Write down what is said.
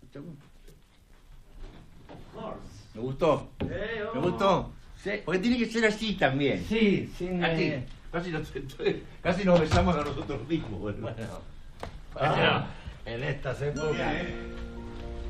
Me gustó. Me gustó. Sí. Porque tiene que ser así también. Sí, sin... Casi nos besamos a nosotros mismos. Bueno. Bueno, en estas épocas...